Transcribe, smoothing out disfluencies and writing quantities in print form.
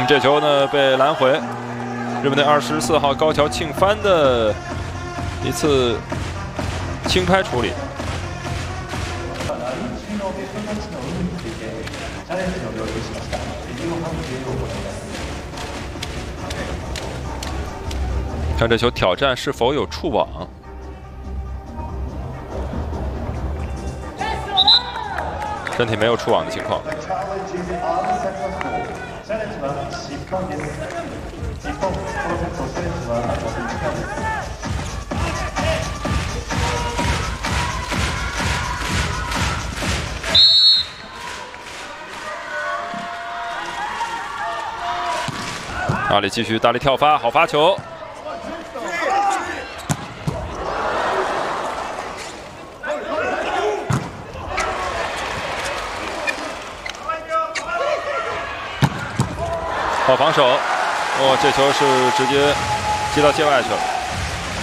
这球呢被拦回，日本队24号高桥庆帆的一次轻拍处理。看这球挑战是否有触网。 身体没有触网的情况。阿里继续大力跳发，好发球。 好防守，哦，这球是直接接到界外去了。